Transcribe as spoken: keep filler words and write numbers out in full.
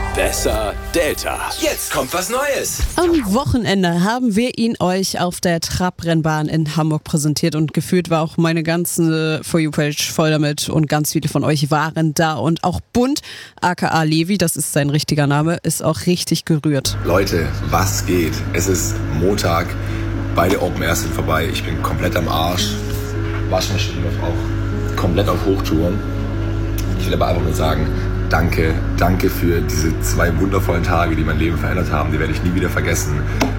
Besser Delta. Jetzt kommt was Neues. Am Wochenende haben wir ihn euch auf der Trabrennbahn in Hamburg präsentiert und gefühlt war auch meine ganze For You-Page voll damit und ganz viele von euch waren da und auch Bund, aka Levi, das ist sein richtiger Name, ist auch richtig gerührt. Leute, was geht? Es ist Montag, beide Open Airs sind vorbei, ich bin komplett am Arsch. Waschmaschine läuft auch komplett auf Hochtouren. Ich will aber einfach nur sagen, danke, danke für diese zwei wundervollen Tage, die mein Leben verändert haben. Die werde ich nie wieder vergessen.